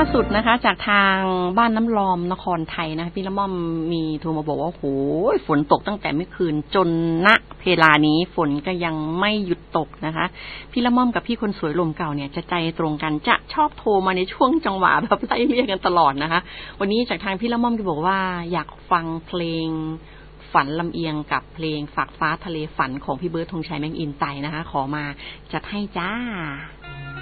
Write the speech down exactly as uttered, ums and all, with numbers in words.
สุดนะคะจากทางบ้านน้ำลอมนครไทยนะพี่ละม่อมมีโทรมาบอกว่าโหฝนตกตั้งแต่เมื่อคืนจนณเวลานี้ฝนก็ยังไม่หยุดตกนะคะพี่ละม่อมกับพี่คนสวยลมเก่าเนี่ยจะใจตรงกันจะชอบโทรมาในช่วงจังหวะแบบไล่เรียกกันตลอดนะคะวันนี้จากทางพี่ละม่อมก็บอกว่าอยากฟังเพลงฝันลำเอียงกับเพลงฝากฟ้าทะเลฝันของพี่เบิร์ดธงชัยแมงอินไตนะคะขอมาจัดให้จ้า